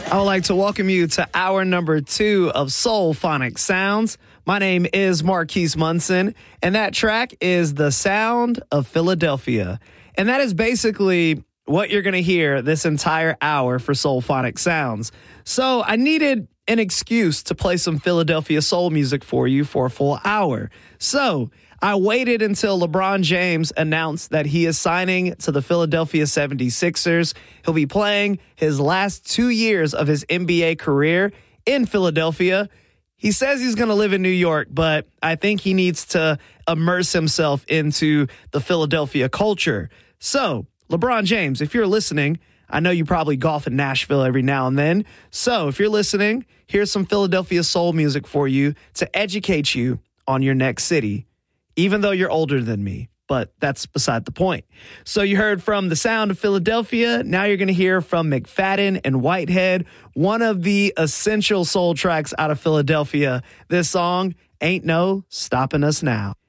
I would like to welcome you to hour number 2 of Soul Phonic Sounds. My name is Marquise Munson, and that track is The Sound of Philadelphia. And that is basically what you're going to hear this entire hour for Soul Phonic Sounds. So I needed an excuse to play some Philadelphia soul music for you for a full hour. So I waited until LeBron James announced that he is signing to the Philadelphia 76ers. He'll be playing his last 2 years of his NBA career in Philadelphia. He says he's going to live in New York, but I think he needs to immerse himself into the Philadelphia culture. So, LeBron James, if you're listening, I know you probably golf in Nashville every now and then. So, if you're listening, here's some Philadelphia soul music for you to educate you on your next city. Even though you're older than me, but that's beside the point. So you heard from The Sound of Philadelphia. Now you're going to hear from McFadden and Whitehead, one of the essential soul tracks out of Philadelphia. This song, Ain't No Stopping Us Now.